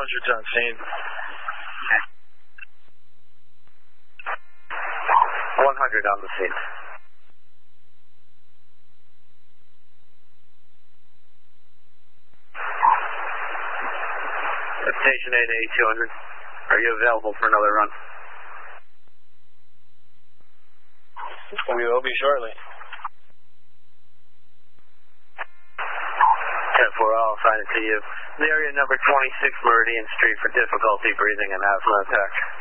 200's on scene. 100 on the scene. Station 8 200. Are you available for another run? We will be shortly. 10-4, I'll assign it to you. The area number 26 Meridian Street for difficulty breathing and asthma attack.